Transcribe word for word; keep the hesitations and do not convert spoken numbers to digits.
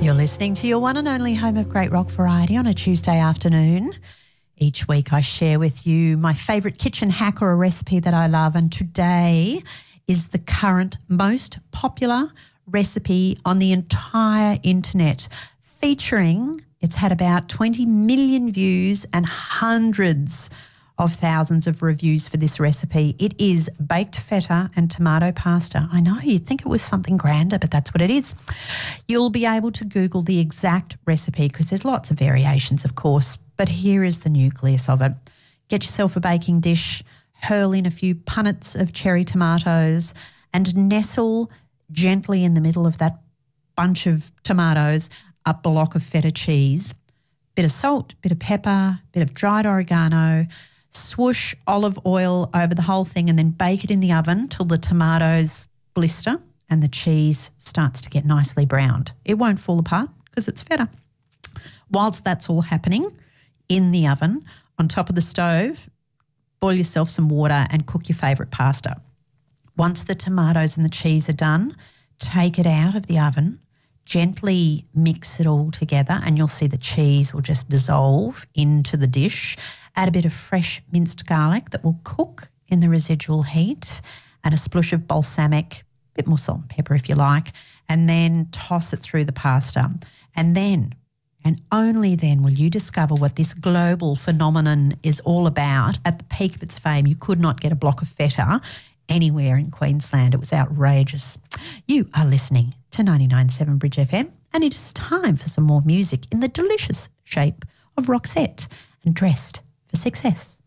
You're listening to your one and only home of great rock variety on a Tuesday afternoon. Each week I share with you my favourite kitchen hack or a recipe that I love, and today is the current most popular recipe on the entire internet, featuring, it's had about twenty million views and hundreds of thousands of reviews for this recipe. It is baked feta and tomato pasta. I know, you'd think it was something grander, but that's what it is. You'll be able to Google the exact recipe because there's lots of variations, of course, but here is the nucleus of it. Get yourself a baking dish, hurl in a few punnets of cherry tomatoes and nestle gently in the middle of that bunch of tomatoes a block of feta cheese, bit of salt, bit of pepper, bit of dried oregano, swoosh olive oil over the whole thing and then bake it in the oven till the tomatoes blister and the cheese starts to get nicely browned. It won't fall apart because it's feta. Whilst that's all happening in the oven, on top of the stove, boil yourself some water and cook your favourite pasta. Once the tomatoes and the cheese are done, take it out of the oven, gently mix it all together and you'll see the cheese will just dissolve into the dish. Add a bit of fresh minced garlic that will cook in the residual heat and a splash of balsamic, a bit more salt and pepper if you like, and then toss it through the pasta. And then, and only then, will you discover what this global phenomenon is all about. At the peak of its fame, you could not get a block of feta anywhere in Queensland. It was outrageous. You are listening to ninety-nine point seven Bridge F M, and it is time for some more music in the delicious shape of Roxette and Dressed for Success.